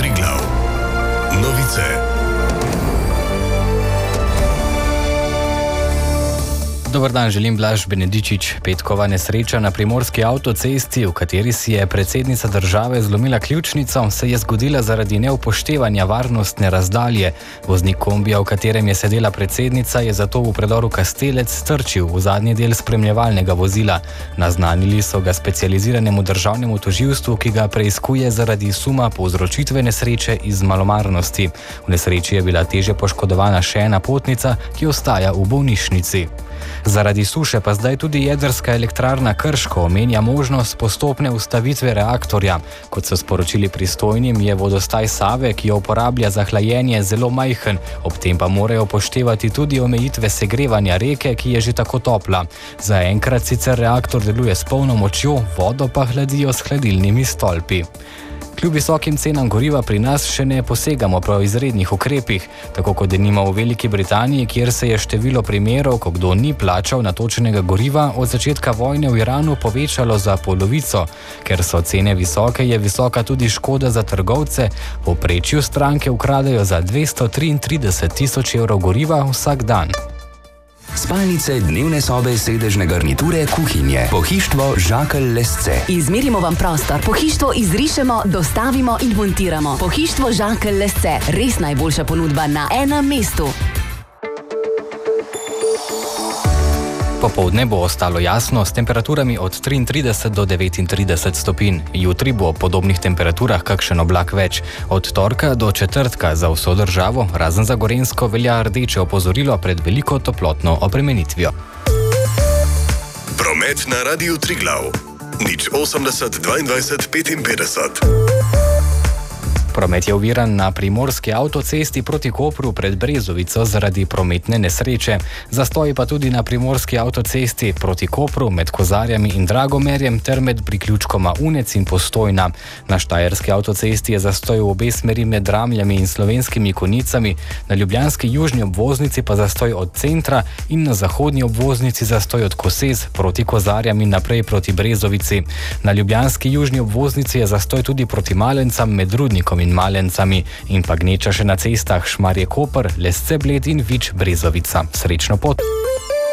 Triglav. Novice. Dobar dan, želim Blaž Benedičič. Petkova nesreča na primorski avtocesti, v kateri si je predsednica države zlomila ključnico, se je zgodila zaradi neupoštevanja varnostne razdalje. Voznik kombija, v katerem je sedela predsednica, je zato v predoru Kastelec strčil v zadnji del spremljevalnega vozila. Naznanili so ga specializiranemu državnemu tožilstvu, ki ga preiskuje zaradi suma povzročitve nesreče iz malomarnosti. V nesreči je bila težje poškodovana še ena potnica, ki ostaja v bolnišnici. Zaradi suše pa zdaj tudi jedrska elektrarna Krško omenja možnost postopne ustavitve reaktorja. Kot so sporočili pristojnim, je vodostaj Save, ki jo uporablja za hlajenje, zelo majhen, ob tem pa morajo upoštevati tudi omejitve segrevanja reke, ki je že tako topla. Zaenkrat sicer reaktor deluje s polno močjo, vodo pa hladijo s hladilnimi stolpi. Kljub visokim cenam goriva pri nas še ne posegamo prav izrednih ukrepih, tako kot denimo v Veliki Britaniji, kjer se je število primerov, ko kdo ni plačal natočenega goriva, od začetka vojne v Iranu povečalo za polovico. Ker so cene visoke, je visoka tudi škoda za trgovce. V povprečju stranke ukradejo za 233 tisoč evrov goriva vsak dan. Spalnice, dnevne sobe, sedežne garniture, kuhinje. Pohištvo Žakelj Lesce. Izmerimo vam prostor, pohištvo izrišemo, dostavimo in montiramo. Pohištvo Žakelj Lesce, res najboljša ponudba na enem mestu. Popoldne bo ostalo jasno s temperaturami od 33 do 39 stopinj. Jutri bo ob podobnih temperaturah kakšen oblak več. Od torka do četrtka za vso državo, razen za Gorenjsko, velja rdeče opozorilo pred veliko toplotno obremenitvijo. Promet na Radiu Triglav. 080 22 55. Promet je oviran na primorski avtocesti proti Kopru pred Brezovico zaradi prometne nesreče. Zastoji pa tudi na primorski avtocesti proti Kopru med Kozarjami in Dragomerjem ter med priključkoma Unec in Postojna. Na štajerski avtocesti je zastoj v obe smeri med Dramljami in Slovenskimi Konjicami, na ljubljanski južni obvoznici pa zastoj od centra in na zahodni obvoznici zastoj od Kosez proti Kozarjam in naprej proti Brezovici. Na ljubljanski južni obvoznici je zastoj tudi proti Malencam med Rudnikom in Malencami in pa gneča še na cestah Šmarje Koper, Lesce Bled in Vič Brezovica. Srečno pot!